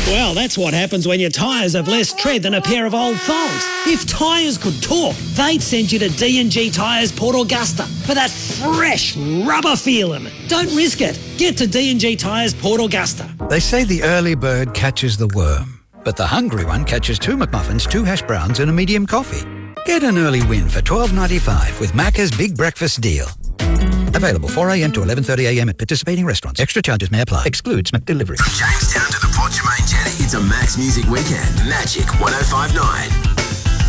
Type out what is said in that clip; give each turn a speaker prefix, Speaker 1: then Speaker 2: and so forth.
Speaker 1: Well, that's what happens when your tyres have less tread than a pair of old thongs. If tyres could talk, they'd send you to D&G Tyres Port Augusta for that fresh rubber feeling. Don't risk it. Get to D&G Tyres Port Augusta.
Speaker 2: They say the early bird catches the worm, but the hungry one catches 2 McMuffins, 2 hash browns and a medium coffee. Get an early win for $12.95 with Macca's Big Breakfast Deal. Available 4 a.m. to 11:30 a.m. at participating restaurants. Extra charges may apply. Excludes McDelivery.
Speaker 3: From Jamestown to the Port Germain Jetty, it's a Max Music Weekend. Magic 105.9.